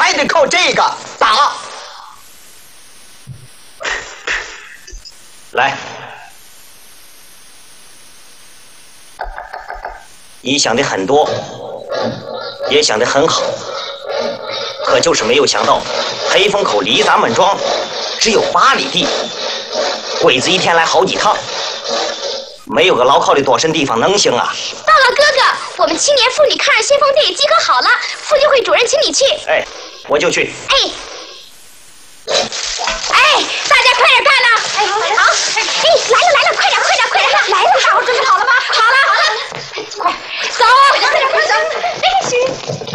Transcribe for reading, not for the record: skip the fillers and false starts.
还得靠这个打。 来，你想的很多，也想得很好，可就是没有想到，黑风口离咱们庄只有8里地，鬼子一天来好几趟，没有个牢靠的躲身地方能行啊？ 到了，哥哥，我们青年妇女抗日先锋队集合好了，妇女会主任请你去。 哎，我就去。 哎，大家快点干呐！哎，好，来了，快点，来了，大伙准备好了吗？好了，快走，快点，走。哎，行。